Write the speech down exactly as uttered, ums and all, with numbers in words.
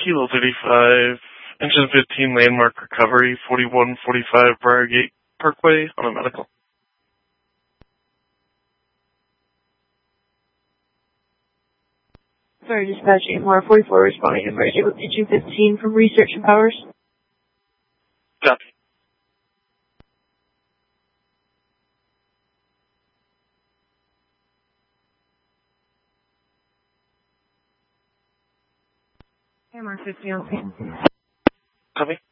Kilo thirty-five, engine fifteen, landmark recovery, forty-one forty-five Briargate Parkway on a medical. Sorry, dispatch eight more forty-four responding to emergency with engine fifteen from Research and Powers. Copy. Hammer fifty on scene. Copy.